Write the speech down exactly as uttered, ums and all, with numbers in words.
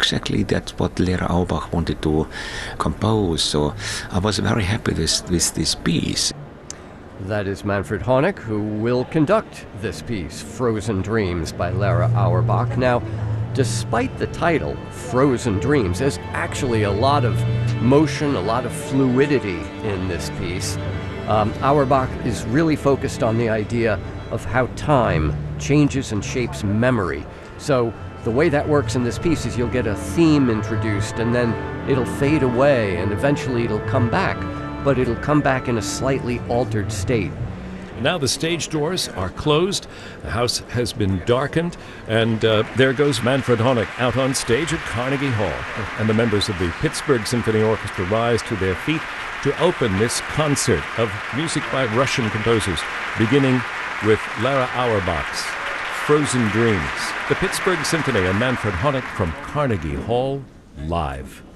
exactly that's what Lehrer Auerbach wanted to compose. So I was very happy with, with this piece. That is Manfred Honeck, who will conduct this piece, Frozen Dreams by Lehrer Auerbach. Now, despite the title, Frozen Dreams, there's actually a lot of motion, a lot of fluidity in this piece. Um, Auerbach is really focused on the idea of how time changes and shapes memory. So the way that works in this piece is you'll get a theme introduced, and then it'll fade away, and eventually it'll come back, but it'll come back in a slightly altered state. Now the stage doors are closed, the house has been darkened, and uh, there goes Manfred Honeck out on stage at Carnegie Hall. And the members of the Pittsburgh Symphony Orchestra rise to their feet to open this concert of music by Russian composers, beginning with Lehrer Auerbach's Frozen Dreams. The Pittsburgh Symphony and Manfred Honeck from Carnegie Hall, live.